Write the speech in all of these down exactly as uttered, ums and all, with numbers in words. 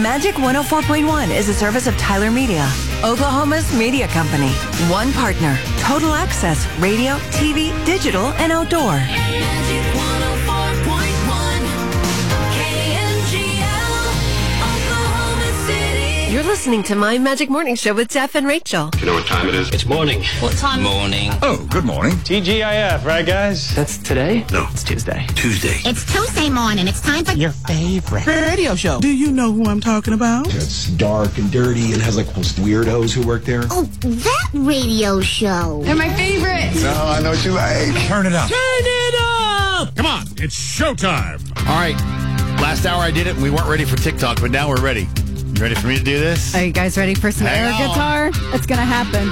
Magic one oh four point one is a service of Tyler Media, Oklahoma's media company. One partner, total access, radio, T V, digital, and outdoor. Magic one oh four point one, K M G L, Oklahoma City. You're listening to My Magic Morning Show with Jeff and Rachel. You know what time it is? It's morning. What time? Morning. Oh, good morning. T G I F, right, guys? That's today? No. It's Tuesday. Tuesday. It's Tuesday morning. It's time for your favorite radio show. Do you know who I'm talking about? It's dark and dirty and has like those weirdos who work there. Oh, that radio show. They're my favorite. No, I know what you like. Turn it up. Turn it up! Come on, it's showtime. All right. Last hour I did it and we weren't ready for TikTok, but now we're ready. You ready for me to do this? Are you guys ready for some Hang air on. guitar? It's going to happen.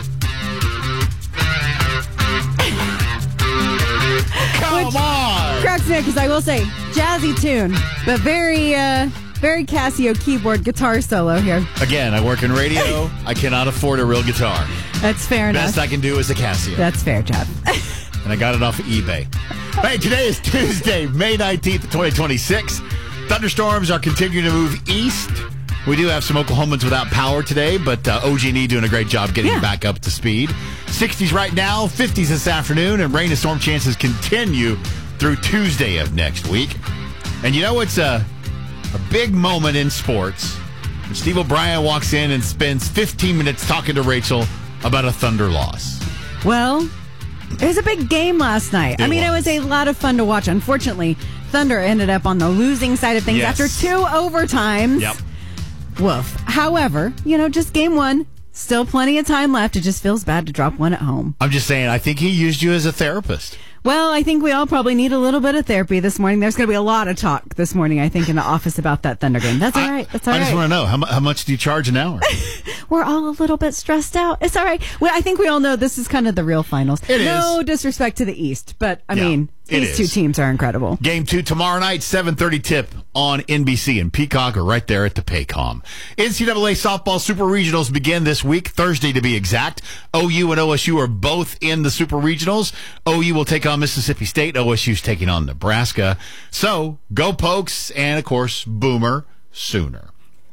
Come Which on! cracks me up because I will say, jazzy tune, but very, uh, very Casio keyboard guitar solo here. Again, I work in radio. I cannot afford a real guitar. That's fair enough. Best I can do is a Casio. That's fair, Jeff. And I got it off of eBay. Hey, today is Tuesday, May nineteenth, twenty twenty-six. Thunderstorms are continuing to move east. We do have some Oklahomans without power today, but uh, O G and E doing a great job getting Yeah. back up to speed. sixties right now, fifties this afternoon, and rain and storm chances continue through Tuesday of next week. And you know it's a, a big moment in sports when Steve O'Brien walks in and spends fifteen minutes talking to Rachel about a Thunder loss. Well, it was a big game last night. It I mean, was. it was a lot of fun to watch. Unfortunately, Thunder ended up on the losing side of things Yes. after two overtimes. Yep. Woof. However, you know, just game one. Still plenty of time left. It just feels bad to drop one at home. I'm just saying, I think he used you as a therapist. Well, I think we all probably need a little bit of therapy this morning. There's going to be a lot of talk this morning, I think, in the office about that Thunder game. That's all right. That's all I right. just want to know, how, mu- how much do you charge an hour? We're all a little bit stressed out. It's all right. Well, I think we all know this is kind of the real finals. It no is. disrespect to the East, but, I Yeah, mean, it these two is. teams are incredible. Game two tomorrow night, seven thirty tip on N B C and Peacock are right there at the Paycom. N C double A softball super regionals begin this week, Thursday to be exact. O U and O S U are both in the super regionals. O U will take on Mississippi State. O S U's taking on Nebraska. So, go Pokes and, of course, Boomer Sooner.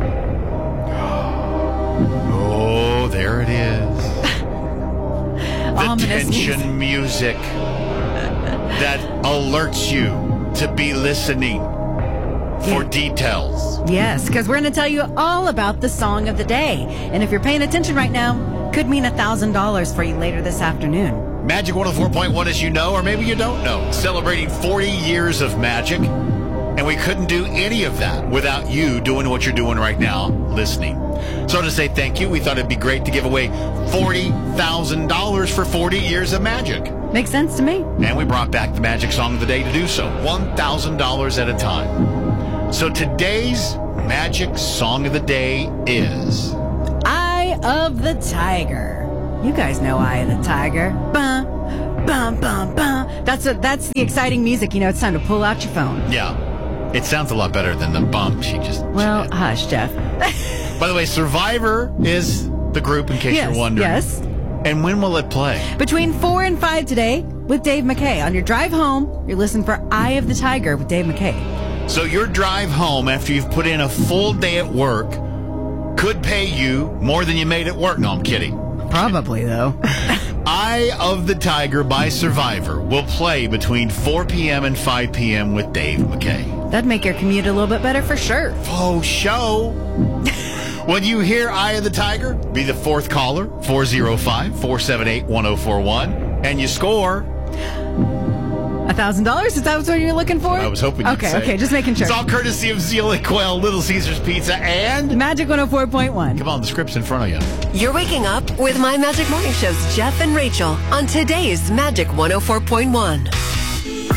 Oh, there it is. The Ominous tension music that alerts you to be listening for details. Yes, because we're going to tell you all about the song of the day. And if you're paying attention right now, could mean one thousand dollars for you later this afternoon. Magic one oh four point one, as you know, or maybe you don't know, celebrating forty years of Magic. And we couldn't do any of that without you doing what you're doing right now, listening. So to say thank you, we thought it'd be great to give away forty thousand dollars for forty years of Magic. Makes sense to me. And we brought back the Magic Song of the Day to do so, one thousand dollars at a time. So today's Magic Song of the Day is Eye of the Tiger. You guys know Eye of the Tiger. Bum, bum, bum, bum. That's what, that's the exciting music. You know, it's time to pull out your phone. Yeah. It sounds a lot better than the bump she just... Well, she did. hush, Jeff. By the way, Survivor is the group, in case Yes, you're wondering. yes. And when will it play? Between four and five today with Dave McKay. On your drive home, you're listening for Eye of the Tiger with Dave McKay. So your drive home after you've put in a full day at work could pay you more than you made at work. No, I'm kidding. Probably, though. Eye of the Tiger by Survivor will play between four p.m. and five p.m. with Dave McKay. That'd make your commute a little bit better for sure. Oh, show. When you hear Eye of the Tiger, be the fourth caller, four oh five, four seven eight, one oh four one, and you score. A thousand dollars? Is that what you're looking for? I was hoping you'd Okay, say. okay, just making sure. It's all courtesy of Zeal and Quail, Little Caesars Pizza, and... Magic one oh four point one. Come on, the script's in front of you. You're waking up with My Magic Morning Show's Jeff and Rachel on today's Magic one oh four point one.